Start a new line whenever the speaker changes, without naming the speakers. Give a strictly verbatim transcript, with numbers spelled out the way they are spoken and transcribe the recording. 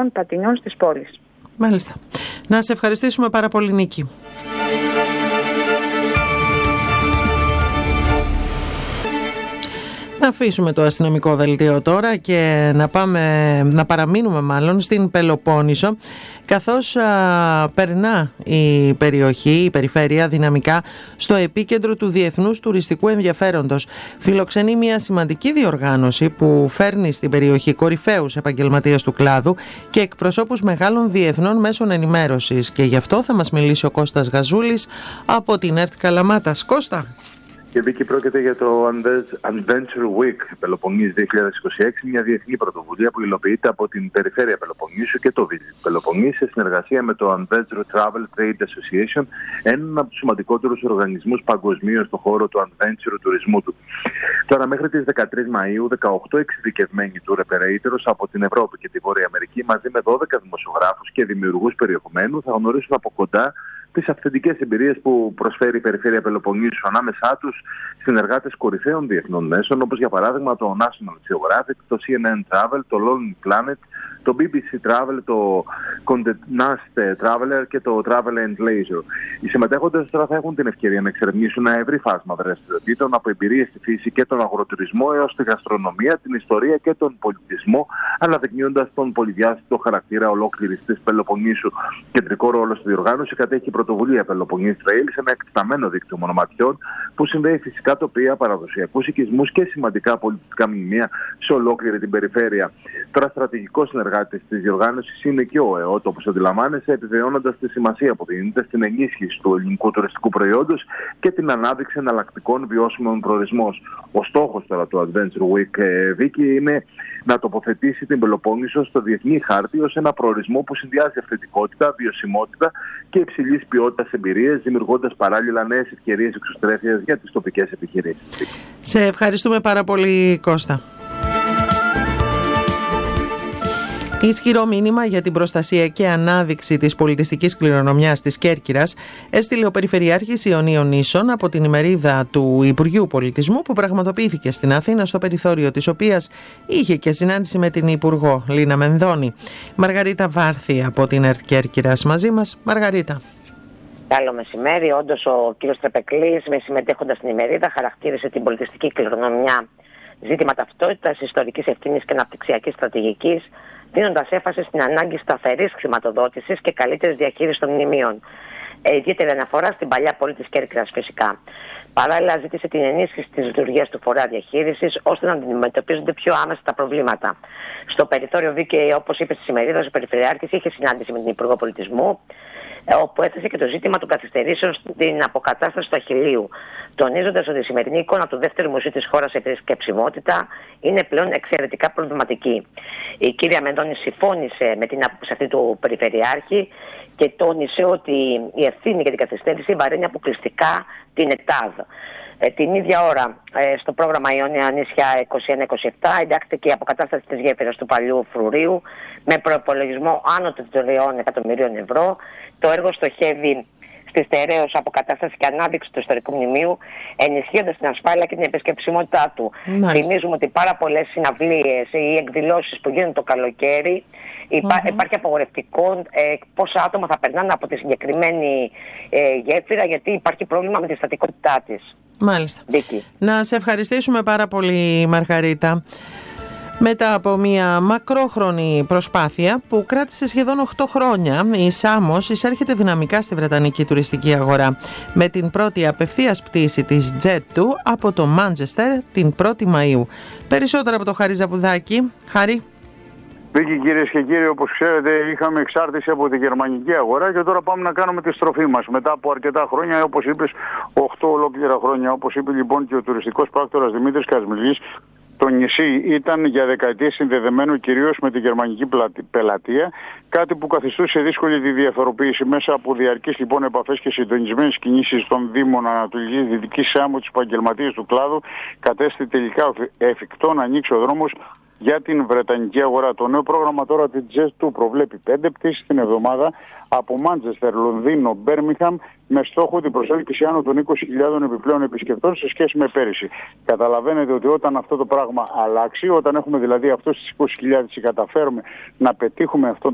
των Πατινιών της πόλης.
Μάλιστα. Να σε ευχαριστήσουμε πάρα πολύ, Νίκη. Να αφήσουμε το αστυνομικό δελτίο τώρα και να, πάμε, να παραμείνουμε μάλλον στην Πελοπόννησο, καθώς α, περνά η περιοχή, η περιφέρεια δυναμικά στο επίκεντρο του διεθνούς τουριστικού ενδιαφέροντος. Φιλοξενεί μια σημαντική διοργάνωση που φέρνει στην περιοχή κορυφαίους επαγγελματίες του κλάδου και εκπροσώπους μεγάλων διεθνών μέσων ενημέρωσης, και γι' αυτό θα μας μιλήσει ο Κώστας Γαζούλης από την ΕΡΤ Καλαμάτας. Κώστα.
Και Βίκη, πρόκειται για το Adventure Week Πελοποννήσου δύο χιλιάδες είκοσι έξι, μια διεθνή πρωτοβουλία που υλοποιείται από την Περιφέρεια Πελοποννήσου και το Visit Πελοποννήσου σε συνεργασία με το Adventure Travel Trade Association, έναν από τους σημαντικότερους οργανισμούς παγκοσμίως στον χώρο του adventure τουρισμού του. Τώρα, μέχρι τις δεκατρείς Μαΐου, δεκαοκτώ εξειδικευμένοι tour operators από την Ευρώπη και τη Βόρεια Αμερική, μαζί με δώδεκα δημοσιογράφους και δημιουργούς περιεχομένου, θα γνωρίσουν από κοντά τις αυθεντικές εμπειρίες που προσφέρει η Περιφέρεια Πελοποννήσου, ανάμεσά τους συνεργάτες κορυφαίων διεθνών μέσων, όπως για παράδειγμα το National Geographic, το σι εν εν Travel, το Lonely Planet, το μπι μπι σι Travel, το Condé Nast Traveler και το Travel and Leisure. Οι συμμετέχοντες τώρα θα έχουν την ευκαιρία να εξερευνήσουν ένα ευρύ φάσμα δραστηριοτήτων, από εμπειρίες στη φύση και τον αγροτουρισμό έως τη γαστρονομία, την ιστορία και τον πολιτισμό, αναδεικνύοντας τον πολυδιάστατο χαρακτήρα ολόκληρης της Πελοποννήσου. Κεντρικό ρόλο στη διοργάνωση κατέχει η πρωτοβουλία Πελοποννήσου Trail, σε ένα εκτεταμένο δίκτυο μονοματιών που συνδέει φυσικά τοπία, παραδοσιακούς οικισμούς και σημαντικά πολιτιστικά μνημεία σε ολόκληρη την περιφέρεια. Τώρα, στρατηγικό συνεργάτης της διοργάνωσης είναι και ο ΕΟΤ, όπως αντιλαμβάνεσαι, επιβεβαιώνοντας τη σημασία που δίνεται στην ενίσχυση του ελληνικού τουριστικού προϊόντος και την ανάδειξη εναλλακτικών βιώσιμων προορισμών. Ο στόχος τώρα του Adventure Week, Βίκη, είναι να τοποθετήσει την Πελοπόννησο στο διεθνή χάρτη ως ένα προορισμό που συνδυάζει αυθεντικότητα, βιωσιμότητα και υψηλής ποιότητας εμπειρίες, δημιουργώντας παράλληλα νέες ευκαιρίες εξωστρέφειας για τις τοπικές επιχειρήσεις.
Σε ευχαριστούμε πάρα πολύ, Κώστα. Ισχυρό μήνυμα για την προστασία και ανάδειξη της πολιτιστικής κληρονομιάς της Κέρκυρας έστειλε ο Περιφερειάρχης Ιωνίων Νήσων από την ημερίδα του Υπουργείου Πολιτισμού, που πραγματοποιήθηκε στην Αθήνα, στο περιθώριο της οποίας είχε και συνάντηση με την Υπουργό Λίνα Μενδώνη. Μαργαρίτα Βάρθη από την ΕΡΤ Κέρκυρας μαζί μας. Μαργαρίτα.
Καλό μεσημέρι. Όντως, ο κ. Τρεπεκλής, με συμμετέχοντας στην ημερίδα, χαρακτήρισε την πολιτιστική κληρονομιά ζήτημα ταυτότητας, ιστορικής ευθύνης και αναπτυξιακής στρατηγικής, δίνοντας έμφαση στην ανάγκη σταθερής χρηματοδότησης και καλύτερης διαχείρισης των μνημείων. Ε, ιδιαίτερη αναφορά στην παλιά πόλη της Κέρκυρας, φυσικά. Παράλληλα, ζήτησε την ενίσχυση της λειτουργίας του φορέα διαχείρισης, ώστε να αντιμετωπίζονται πιο άμεσα τα προβλήματα. Στο περιθώριο Βίκαιη, όπως είπε στη ημερίδα, ο Περιφερειάρχης είχε συνάντηση με την Υπουργό Πολιτισμού, όπου έθεσε και το ζήτημα των καθυστερήσεων στην αποκατάσταση του Αχιλλείου, τονίζοντας ότι η σημερινή εικόνα του δεύτερου μουσείου της χώρας σε επισκεψιμότητα είναι πλέον εξαιρετικά προβληματική. Η κυρία Μενδώνη συμφώνησε με την άποψη αυτή του Περιφερειάρχη και τόνισε ότι η ευθύνη για την καθυστέρηση βαραίνει αποκλειστικά την ΕΤΑΔ. Ε, την ίδια ώρα, ε, στο πρόγραμμα Ιόνια Νησιά είκοσι ένα είκοσι επτά, εντάχθηκε η αποκατάσταση της γέφυρας του παλιού Φρουρίου με προϋπολογισμό άνω των τριών εκατομμυρίων ευρώ. Το έργο στοχεύει στη στερέως αποκατάσταση και ανάδειξη του ιστορικού μνημείου, ενισχύοντας την ασφάλεια και την επισκεψιμότητά του. Μάλιστα. Θυμίζουμε ότι πάρα πολλές συναυλίες ή εκδηλώσεις που γίνουν το καλοκαίρι, υπά, mm-hmm. υπάρχει απογορευτικό ε, πόσα άτομα θα περνάνε από τη συγκεκριμένη ε, γέφυρα, γιατί υπάρχει πρόβλημα με τη στατικότητά της.
Μάλιστα.
Δίκη.
Να σε ευχαριστήσουμε πάρα πολύ, Μαργαρίτα. Μετά από μια μακρόχρονη προσπάθεια που κράτησε σχεδόν οκτώ χρόνια, η Σάμος εισέρχεται δυναμικά στη βρετανική τουριστική αγορά με την πρώτη απευθείας πτήση της τζετ δύο από το Μάντσεστερ την πρώτη Μαΐου. Περισσότερα από το Χάρη Ζαβουδάκη. Χάρη.
Βίκη, κυρίες και κύριοι, όπως ξέρετε, είχαμε εξάρτηση από τη γερμανική αγορά και τώρα πάμε να κάνουμε τη στροφή μας. Μετά από αρκετά χρόνια, όπως είπες, οκτώ ολόκληρα χρόνια. Όπως είπε λοιπόν και ο τουριστικός πράκτορας Δημήτρης Κασμιλής, το νησί ήταν για δεκαετίες συνδεδεμένο κυρίως με τη γερμανική πελατεία, κάτι που καθιστούσε δύσκολη τη διαφοροποίηση. Μέσα από διαρκείς λοιπόν επαφές και συντονισμένες κινήσεις των Δήμων Ανατολικής Δυτικής Σάμου, τους επαγγελματίες του κλάδου, κατέστη τελικά εφικτό να ανοίξει ο δρόμος για την βρετανική αγορά. Το νέο πρόγραμμα τώρα της τζετ δύο προβλέπει πέντε πτήσεις την εβδομάδα από Μάντσεστερ, Λονδίνο, Μπέρμιγχαμ, με στόχο την προσέλκυση άνω των είκοσι χιλιάδων επιπλέον επισκεπτών σε σχέση με πέρυσι. Καταλαβαίνετε ότι όταν αυτό το πράγμα αλλάξει, όταν έχουμε δηλαδή αυτούς τις είκοσι χιλιάδες και καταφέρουμε να πετύχουμε αυτό